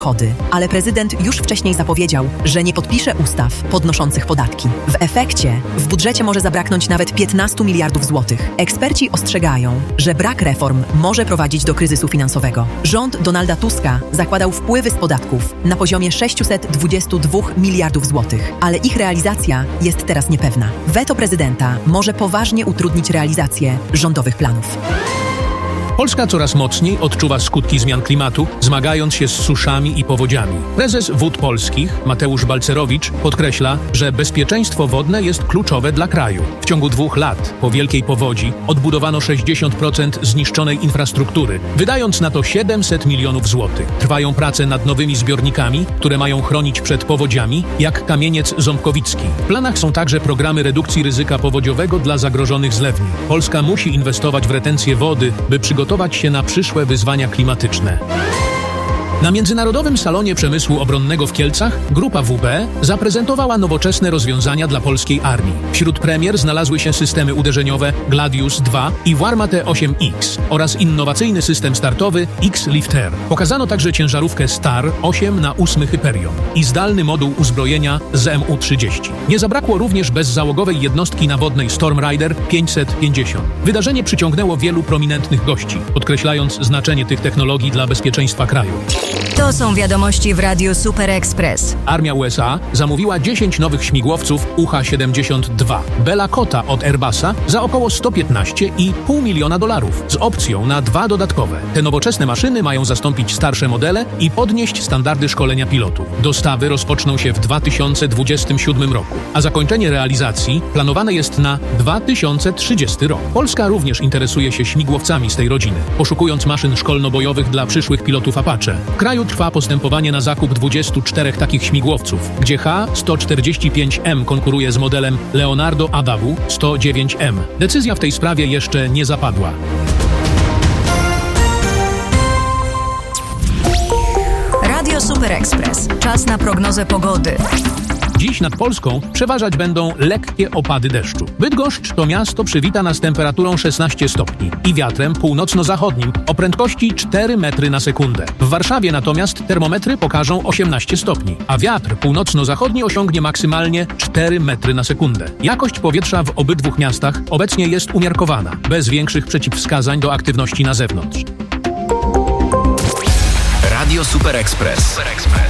kody, ale prezydent już wcześniej zapowiedział, że nie podpisze ustaw podnoszących podatki. W efekcie w budżecie może zabraknąć nawet 15 miliardów złotych. Eksperci ostrzegają, że brak reform może prowadzić do kryzysu finansowego. Rząd Donalda Tuska zakładał wpływy z podatków na poziomie 622 miliardów złotych, ale ich realizacja jest teraz niepewna. Weto prezydenta może poważnie utrudnić realizację rządowych planów. Polska coraz mocniej odczuwa skutki zmian klimatu, zmagając się z suszami i powodziami. Prezes Wód Polskich, Mateusz Balcerowicz, podkreśla, że bezpieczeństwo wodne jest kluczowe dla kraju. W ciągu 2 lat po wielkiej powodzi odbudowano 60% zniszczonej infrastruktury, wydając na to 700 milionów złotych. Trwają prace nad nowymi zbiornikami, które mają chronić przed powodziami, jak Kamieniec Ząbkowicki. W planach są także programy redukcji ryzyka powodziowego dla zagrożonych zlewni. Polska musi inwestować w retencję wody, by przygotować się na przyszłe wyzwania klimatyczne. Na Międzynarodowym Salonie Przemysłu Obronnego w Kielcach grupa WB zaprezentowała nowoczesne rozwiązania dla polskiej armii. Wśród premier znalazły się systemy uderzeniowe Gladius 2 i Warma T-8X oraz innowacyjny system startowy X-Lifter. Pokazano także ciężarówkę Star 8 na 8 Hyperion i zdalny moduł uzbrojenia z MU-30. Nie zabrakło również bezzałogowej jednostki nawodnej Storm Rider 550. Wydarzenie przyciągnęło wielu prominentnych gości, podkreślając znaczenie tych technologii dla bezpieczeństwa kraju. To są wiadomości w Radiu Super Express. Armia USA zamówiła 10 nowych śmigłowców UH-72 Bella Cota od Airbusa za około $115,5 miliona z opcją na 2 dodatkowe. Te nowoczesne maszyny mają zastąpić starsze modele i podnieść standardy szkolenia pilotów. Dostawy rozpoczną się w 2027 roku, a zakończenie realizacji planowane jest na 2030 rok. Polska również interesuje się śmigłowcami z tej rodziny, poszukując maszyn szkolno-bojowych dla przyszłych pilotów Apache. W kraju trwa postępowanie na zakup 24 takich śmigłowców, gdzie H-145M konkuruje z modelem Leonardo AW-109M. Decyzja w tej sprawie jeszcze nie zapadła. Radio Super Express. Czas na prognozę pogody. Dziś nad Polską przeważać będą lekkie opady deszczu. Bydgoszcz to miasto przywita nas temperaturą 16 stopni i wiatrem północno-zachodnim o prędkości 4 metry na sekundę. W Warszawie natomiast termometry pokażą 18 stopni, a wiatr północno-zachodni osiągnie maksymalnie 4 metry na sekundę. Jakość powietrza w obydwu miastach obecnie jest umiarkowana, bez większych przeciwwskazań do aktywności na zewnątrz. Radio Super Express.